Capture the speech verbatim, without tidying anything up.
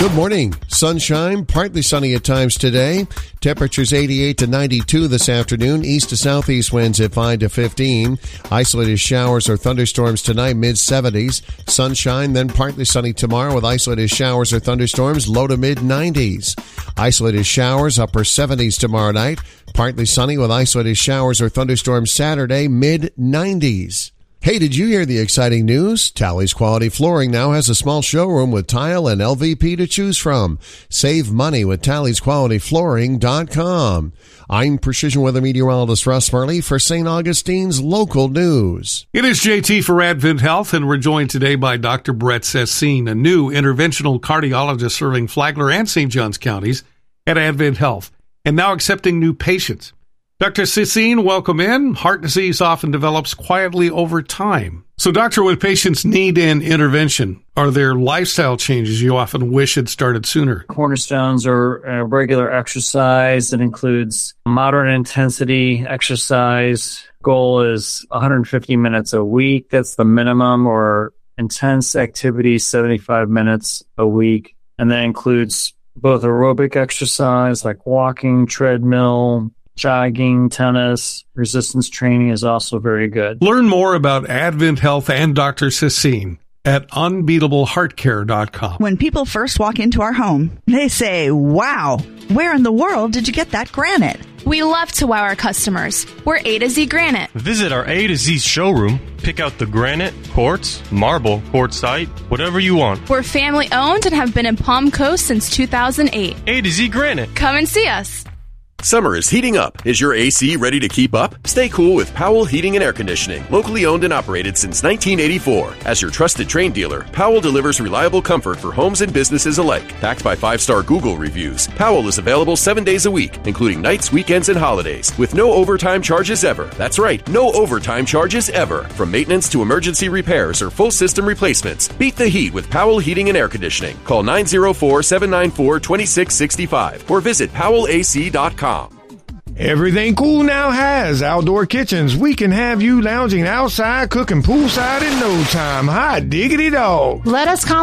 Good morning. Sunshine, partly sunny at times today. Temperatures eighty-eight to ninety-two this afternoon. East to southeast winds at five to fifteen. Isolated showers or thunderstorms tonight, mid seventies. Sunshine, then partly sunny tomorrow with isolated showers or thunderstorms, low to mid nineties. Isolated showers, upper seventies tomorrow night. Partly sunny with isolated showers or thunderstorms Saturday, mid nineties. Hey, did you hear the exciting news? Tally's Quality Flooring now has a small showroom with tile and L V P to choose from. Save money with Tally's Quality Flooring dot com. I'm Precision Weather Meteorologist Russ Farley for Saint Augustine's local news. It is J T for Advent Health, and we're joined today by Doctor Brett Cecine, a new interventional cardiologist serving Flagler and Saint Johns counties at Advent Health, and now accepting new patients. Doctor Cecine, welcome in. Heart disease often develops quietly over time. So, doctor, when patients need an intervention, are there lifestyle changes you often wish had started sooner? Cornerstones are uh, regular exercise that includes moderate intensity exercise. Goal is one hundred fifty minutes a week. That's the minimum, or intense activity, seventy-five minutes a week. And that includes both aerobic exercise like walking, treadmill, jogging, tennis, resistance training is also very good. Learn more about Advent Health and Doctor Cecine at unbeatable heart care dot com. When people first walk into our home, they say, wow, where in the world did you get that granite? We love to wow our customers. We're A to Z Granite. Visit our A to Z showroom. Pick out the granite, quartz, marble, quartzite, whatever you want. We're family owned and have been in Palm Coast since two thousand eight. A to Z Granite. Come and see us. Summer is heating up. Is your A C ready to keep up? Stay cool with Powell Heating and Air Conditioning, locally owned and operated since nineteen eighty-four. As your trusted Trane dealer, Powell delivers reliable comfort for homes and businesses alike. Backed by five-star Google reviews, Powell is available seven days a week, including nights, weekends, and holidays, with no overtime charges ever. That's right, no overtime charges ever. From maintenance to emergency repairs or full system replacements, beat the heat with Powell Heating and Air Conditioning. Call nine oh four, seven nine four, two six six five or visit powell a c dot com. Everything Cool now has outdoor kitchens. We can have you lounging outside, cooking poolside in no time. Hot diggity dog. Let us